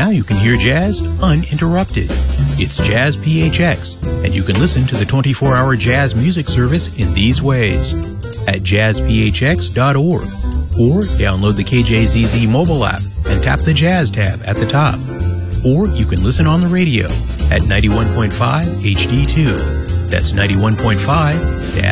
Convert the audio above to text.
Now you can hear jazz uninterrupted. It's Jazz PHX, and you can listen to the 24-hour jazz music service in these ways: at jazzphx.org, or download the KJZZ mobile app and tap the Jazz tab at the top. Or you can listen on the radio at 91.5 HD2. That's 91.5